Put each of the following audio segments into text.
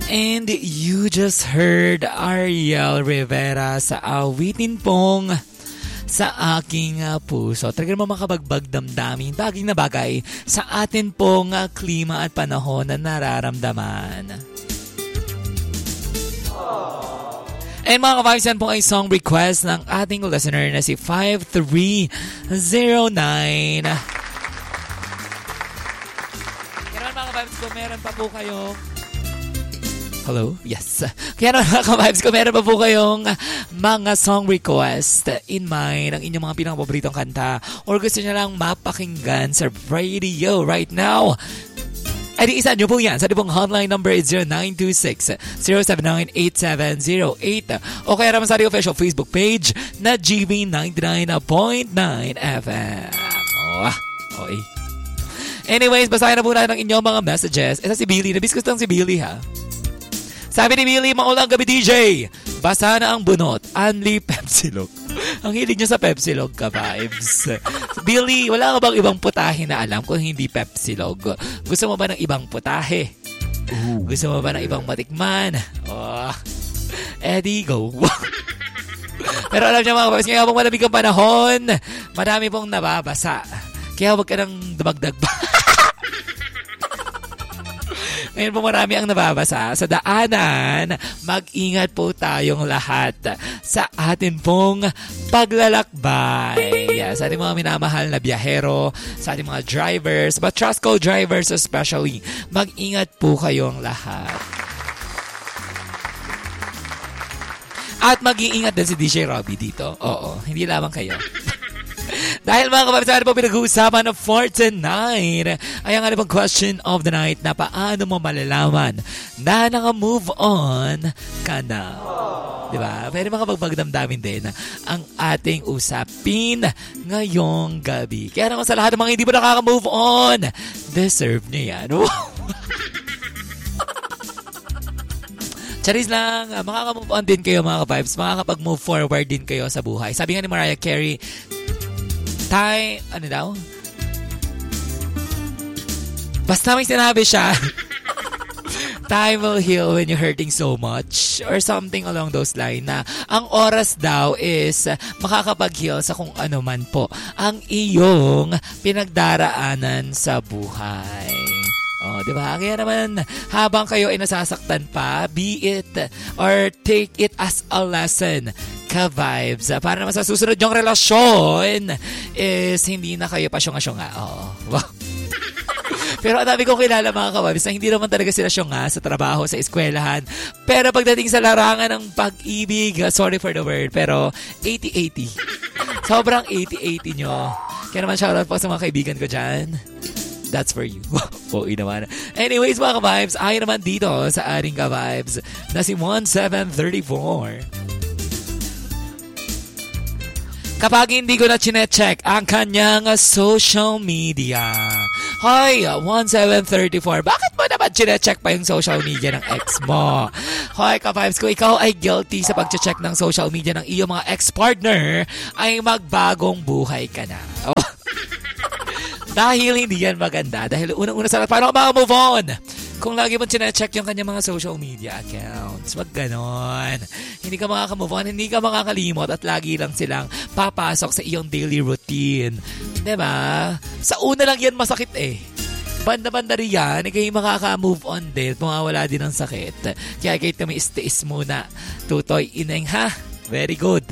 And you just heard Ariel Rivera sa awitin pong Sa Aking Puso. Talaga naman makabagbag damdamin, bagay na bagay sa atin pong klima at panahon na nararamdaman. And mga ka-vibes, yan po ay song request ng ating listener na si 5309. Kaya naman mga ka-vibes, kung meron pa po kayong hello? Yes. Kaya naman mga ka-vibes, kung meron pa po kayong mga song request in mind, ang inyong mga pinakapaboritong kanta, or gusto nyo lang mapakinggan sa radio right now, ay di isa nyo po yan. Sa pong hotline number is 0926-079-8708 o kaya naman sa ating official Facebook page na GB99.9 FM. Okay. Anyways, basahin na po natin ang inyong mga messages. Ito si Billy. Nabis ko si Billy ha. Sabi ni Billy, maulang gabi DJ. Basa na ang bunot. Only Pepsilog. Ang hilig nyo sa Pepsilog ka, vibes. Billy, wala ka bang ibang putahe na alam kung hindi Pepsilog? Gusto mo ba ng ibang putahe? Gusto mo ba ng ibang matikman? Eddie, go. Pero alam nyo mga vibes, ngayon pong malamig ang panahon, madami pong nababasa. Kaya huwag ka nang dumagdag ba? Ngayon po marami ang nababasa sa daanan. Mag-ingat po tayong lahat sa atin pong paglalakbay. Sa ating mga minamahal na biyahero, sa ating mga drivers, but Trustco drivers especially, mag-ingat po kayong lahat. At mag-iingat din si DJ Robbie dito. Oo, hindi lamang kayo. Dahil mga kapapit, po pinag-uusapan for tonight ay ang ating question of the night na paano mo malalaman na naka-move on ka na. Diba? Pwede makapagpagdamdamin din ang ating usapin ngayong gabi. Kaya naman sa lahat ng mga hindi pa nakaka-move on, deserve niya yan. Charis lang, makaka-move on din kayo mga ka-vibes, makakapag-move forward din kayo sa buhay. Sabi nga ni Mariah Carey, ano daw? Basta may sinabi siya, time will heal when you're hurting so much or something along those lines na ang oras daw is makakapag-heal sa kung ano man po ang iyong pinagdaraanan sa buhay. Diba? Kaya naman, habang kayo ay nasasaktan pa, be it or take it as a lesson ka-vibes. Para naman sa susunod yung relasyon is hindi na kayo pasyonga-syonga. Wow. Pero ang dami kong kilala mga ka-vibes na hindi naman talaga sila syonga sa trabaho, sa eskwelahan. Pero pagdating sa larangan ng pag-ibig, sorry for the word, pero 80-80. Sobrang 80-80 nyo. Kaya naman shoutout po sa mga kaibigan ko dyan. That's for you. Okay naman. Anyways, mga ka-vibes, ayon naman dito sa ating ka-vibes na si 1734. Kapag hindi ko na chinecheck ang kanyang social media. Hoy, 1734, bakit mo naman chinecheck pa yung social media ng ex mo? Hoy, ka-vibes, kung ikaw ay guilty sa pag-check ng social media ng iyong mga ex-partner, ay magbagong buhay ka na. Dahil hindi yan maganda. Dahil unang-una sa lahat, paano ka maka-move on? Kung lagi mo chinecheck yung kanyang mga social media accounts, wag ganon. Hindi ka makaka-move on, hindi ka makakalimot at lagi lang silang papasok sa iyong daily routine. Diba? Sa una lang yan masakit eh. Banda-banda rin yan, kayo makaka-move on din, mawawala din ng sakit. Kaya kahit kami istiis muna. Tutoy, ineng ha? Very good.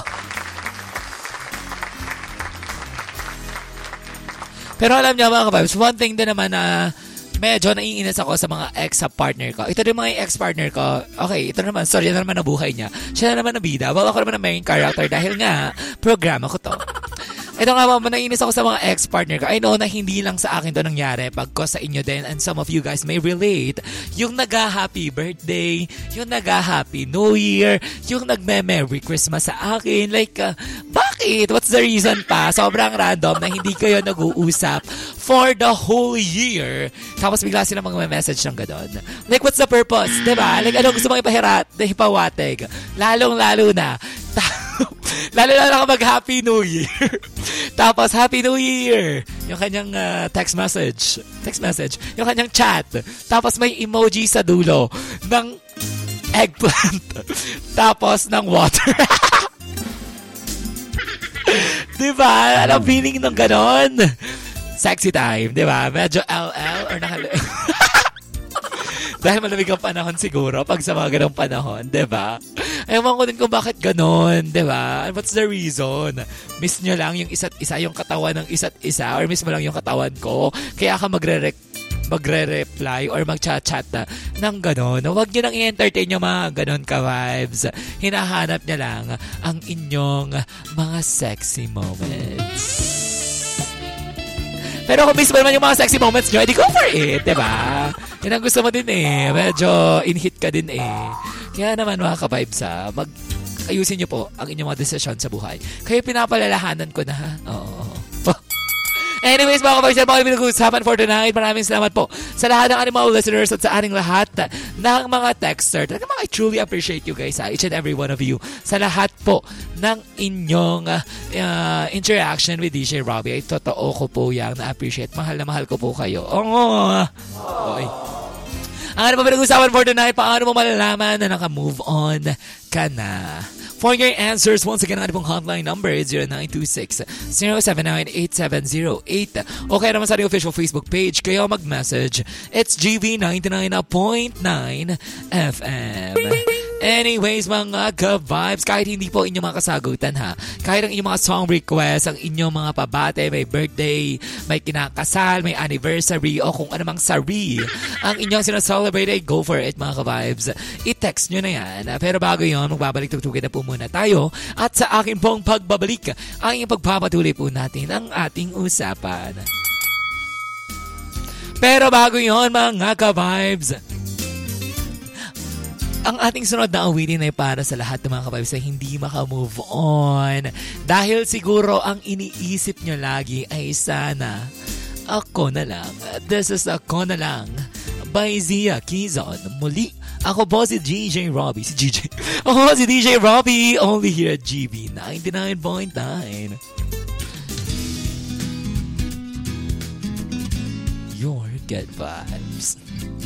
Pero alam niyo mga ka-vibes, one thing din naman na medyo naiinis ako sa mga ex-partner ko. Ito din mga ex-partner ko. Okay, ito naman, sorry, ito naman ang buhay niya. Siya na naman ang bida. Bawa ko naman ang main character dahil nga, programa ko to. Ito nga ba, naiinis ako sa mga ex-partner ko. I know na hindi lang sa akin to nangyari. Pagko sa inyo din, and some of you guys may relate. Yung nag-happy birthday, yung nag-happy New Year, yung nag-Merry Christmas sa akin. Like, bakit? What's the reason pa? Sobrang random na hindi kayo nag-uusap for the whole year. Tapos bigla sila mag-message ng gano'n. Like, what's the purpose? Diba? Like, ano gusto mong ipawatig? Lalong-lalo na. Lalo na kapag Happy New Year. Tapos, Happy New Year. yung kanyang text message, yung kanyang chat, tapos may emoji sa dulo ng eggplant, tapos ng water. Diba? Anong feeling ng ganon? Sexy time, diba? Medyo LL or dahil malamig ang panahon siguro pag sa mga ganong panahon, diba? Ewan ko din kung bakit ganon, diba? What's the reason? Miss nyo lang yung isa't isa, yung katawan ng isa't isa, or miss mo lang yung katawan ko, kaya ka magre-reply or mag-chat-chat na ng ganon. Huwag nyo nang i-entertain yung mga ganon ka-vibes. Hinahanap niya lang ang inyong mga sexy moments. Pero kung miss mo naman yung mga sexy moments nyo, edi go for it, diba? Yan ang gusto mo din eh. Medyo in-hit ka din eh. Kaya naman mga ka-vibes ayusin nyo po ang inyong mga desisyon sa buhay. Kaya pinapalalahanan ko na ha. Oo. Anyways, mga ka-vibes, yan mga pinag-uusapan for tonight. Maraming salamat po sa lahat ng ating mga listeners at sa ating lahat ng mga texter. Talaga I truly appreciate you guys, each and every one of you. Sa lahat po ng inyong interaction with DJ Robbie. Ay totoo ko po yan. Na-appreciate. Mahal na mahal ko po kayo. Okay. Ang ano pa pinag-usapan for tonight, paano mo malalaman na naka-move on ka na? For your answers, once again, ang pong hotline number is 0926-079-8708. O kaya naman sa ating official Facebook page, kayo mag-message. It's GV99.9 FM. Anyways, mga ka-vibes, kahit hindi po inyong mga kasagutan ha, kahit ang inyong mga song request, ang inyong mga pabate, may birthday, may kinakasal, may anniversary, o kung anumang sari, ang inyong sinaselebrate ay go for it, mga ka-vibes. I-text nyo na yan. Pero bago yun, magbabalik-tugtugin na po muna tayo. At sa akin pong pagbabalik, ang inyong pagpapatuloy po natin ang ating usapan. Pero bago yun, mga ka-vibes, ang ating sunod na awitin ay para sa lahat ng mga ka-vibes na hindi maka-move on. Dahil siguro ang iniisip nyo lagi ay sana ako na lang. This is Ako na lang by Zia Quizon. Muli, ako po si DJ Robbie. Ako si DJ Robbie, only here at GB 99.9. Your good vibes.